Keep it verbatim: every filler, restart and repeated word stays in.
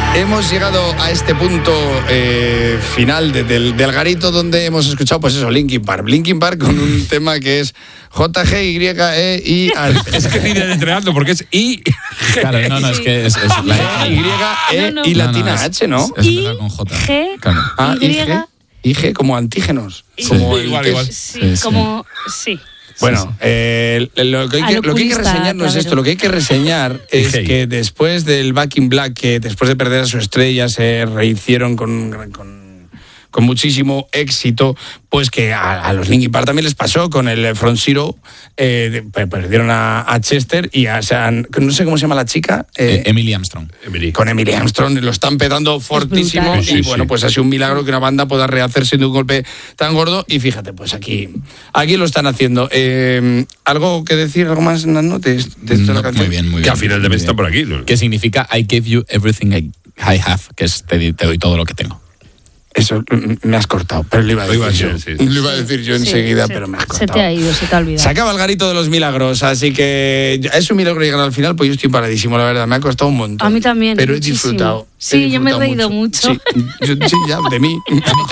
Hemos llegado a este punto eh, final de, del, del garito donde hemos escuchado, pues eso, Linkin Park. Linkin Park con un tema que es J G Y E I A. Es que ni de entrenando porque es I. Claro, no, no, es que es, es la Y E No, no. y No, latina no, es- H, ¿no? es I, empezar con J. G, Claro. Ah, Y, I G, I G como antígenos. Sí. Como Sí, el igual, test. igual. Sí, Sí, sí. como... Sí. Bueno, eh, lo, que hay que, A lo lo que hay que purista, reseñar no es claro. esto, lo que hay que reseñar es Hey. que después del Back in Black, que después de perder a su estrella se rehicieron con, con, con muchísimo éxito, pues que a, a los Linkin Park también les pasó con el Front Zero, eh, de- perdieron a, a Chester y a, o sea, no sé cómo se llama la chica. eh, Eh, Emily Armstrong. Emily. con Emily Armstrong, lo están petando fortísimo brutal. y Sí, sí. bueno, pues ha sido un milagro que una banda pueda rehacerse de un golpe tan gordo y fíjate, pues aquí aquí lo están haciendo. Eh, ¿Algo que decir, algo más en las notas de esta No, canción? muy bien, muy bien. Que a final de mes Muy está bien. por aquí. ¿no? Que significa I gave you everything I, I have, que es te, di- te doy todo lo que tengo. Eso mm, me has cortado, pero lo iba a Lo iba a decir yo. decir, sí. Lo iba a decir yo Sí, enseguida, se- pero me has Se cortado. te ha ido, se te ha olvidado. Se acaba el garito de los milagros, así que es un milagro llegar al final, pues yo estoy paradísimo, la verdad, me ha costado un montón. A mí también, Pero he muchísimo. disfrutado. Sí, he yo me he disfrutado reído mucho. Sí, yo- sí, ya, de mí.